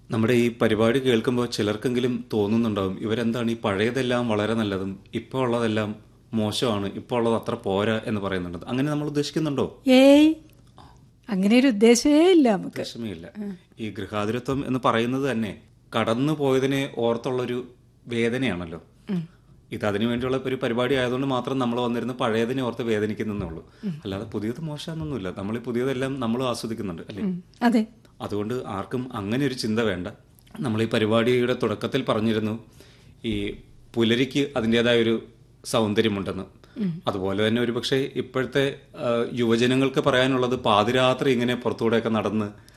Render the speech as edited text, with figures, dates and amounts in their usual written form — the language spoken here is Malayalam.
നമ്മുടെ ഈ പരിപാടി കേൾക്കുമ്പോൾ ചിലർക്കെങ്കിലും തോന്നുന്നുണ്ടാവും ഇവരെന്താണ് ഈ പഴയതെല്ലാം വളരെ നല്ലതും ഇപ്പോൾ ഉള്ളതെല്ലാം മോശമാണ്, ഇപ്പോൾ ഉള്ളത് അത്ര പോരാ എന്ന് പറയുന്നുണ്ട്. അങ്ങനെ നമ്മൾ ഉദ്ദേശിക്കുന്നുണ്ടോ? ഏയ്, അങ്ങനെ ഒരു ഉദ്ദേശമേ ഇല്ല നമുക്ക്. ഉദ്ദേശമേ ഇല്ല. ഈ ഗൃഹാതുരത്വം എന്ന് പറയുന്നത് തന്നെ കടന്നു പോയതിനെ ഓർത്തുള്ളൊരു വേദനയാണല്ലോ. ഇത് അതിനു വേണ്ടിയുള്ള ഒരു പരിപാടി ആയതുകൊണ്ട് മാത്രം നമ്മൾ വന്നിരുന്ന് പഴയതിനെ ഓർത്ത് വേദനിക്കുന്നേ ഉള്ളൂ. അല്ലാതെ പുതിയത് മോശമാണെന്നൊന്നുമില്ല. നമ്മൾ ഈ പുതിയതെല്ലാം നമ്മളും ആസ്വദിക്കുന്നുണ്ട് അല്ലേ? അതെ. അതുകൊണ്ട് ആർക്കും അങ്ങനെ ഒരു ചിന്ത വേണ്ട. നമ്മൾ ഈ പരിപാടിയുടെ തുടക്കത്തിൽ പറഞ്ഞിരുന്നു ഈ പുലരിക്ക് അതിൻ്റെതായ ഒരു സൗന്ദര്യമുണ്ടെന്ന്. അതുപോലെ തന്നെ ഒരു പക്ഷേ ഇപ്പോഴത്തെ യുവജനങ്ങൾക്ക് പറയാനുള്ളത് പാതിരാത്രി ഇങ്ങനെ പുറത്തൂടെയൊക്കെ നടന്ന്